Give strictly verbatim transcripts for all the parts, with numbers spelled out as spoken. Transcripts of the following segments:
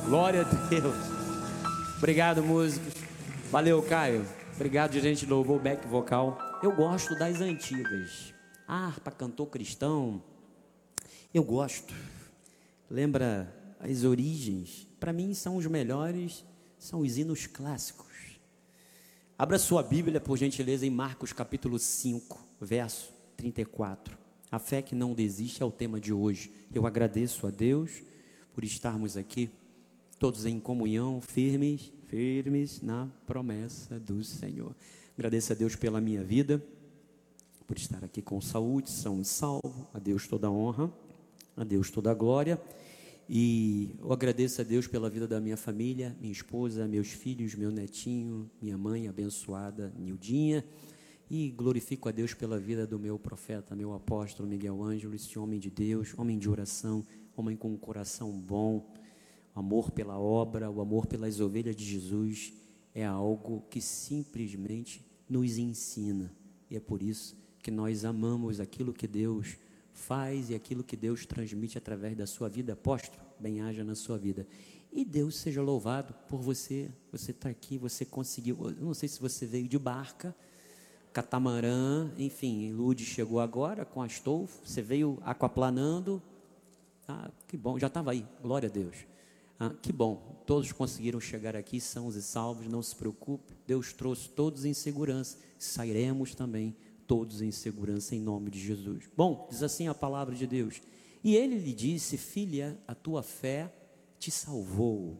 Glória a Deus. Obrigado, músicos. Valeu, Caio. Obrigado, gente do louvor, back vocal. Eu gosto das antigas. A harpa cantor cristão. Eu gosto. Lembra as origens? Para mim são os melhores, são os hinos clássicos. Abra sua Bíblia, por gentileza, em Marcos capítulo cinco, verso trinta e quatro. A fé que não desiste é o tema de hoje. Eu agradeço a Deus por estarmos aqui, todos em comunhão, firmes, firmes na promessa do Senhor. Agradeço a Deus pela minha vida, por estar aqui com saúde, são e salvo. A Deus toda a honra, a Deus toda a glória. E eu agradeço a Deus pela vida da minha família, minha esposa, meus filhos, meu netinho, minha mãe abençoada, Nildinha. E glorifico a Deus pela vida do meu profeta, meu apóstolo Miguel Ângelo, esse homem de Deus, homem de oração, homem com um coração bom. O amor pela obra, o amor pelas ovelhas de Jesus é algo que simplesmente nos ensina. E é por isso que nós amamos aquilo que Deus faz e aquilo que Deus transmite através da sua vida. Apóstolo, bem-haja na sua vida. E Deus seja louvado por você. Você está aqui, você conseguiu. Eu não sei se você veio de barca, catamarã, enfim, Lude chegou agora com Astolfo. Você veio aquaplanando. Ah, que bom, já estava aí, glória a Deus. Ah, que bom, todos conseguiram chegar aqui sãos e salvos, não se preocupe. Deus trouxe todos em segurança, sairemos também todos em segurança em nome de Jesus. Bom, diz assim a palavra de Deus. E ele lhe disse: filha, a tua fé te salvou.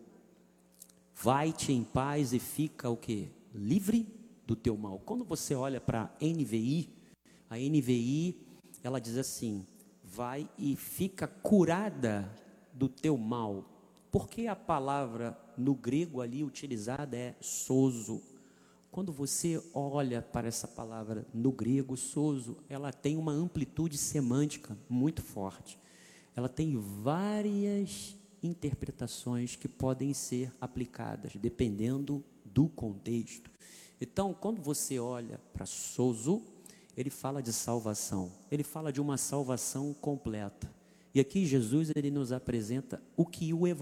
Vai-te em paz e fica o quê? Livre do teu mal. Quando você olha para a N V I, a N V I, ela diz assim: vai e fica curada do teu mal. Porque a palavra no grego ali utilizada é sozo. Quando você olha para essa palavra no grego, sozo, ela tem uma amplitude semântica muito forte. Ela tem várias interpretações que podem ser aplicadas, dependendo do contexto. Então, quando você olha para sozo, ele fala de salvação. Ele fala de uma salvação completa. E aqui Jesus, ele nos apresenta o que o Evangelho